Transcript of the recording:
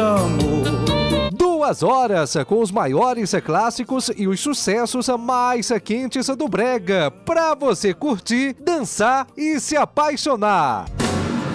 amor. 2 horas com os maiores clássicos e os sucessos mais quentes do brega, pra você curtir, dançar e se apaixonar.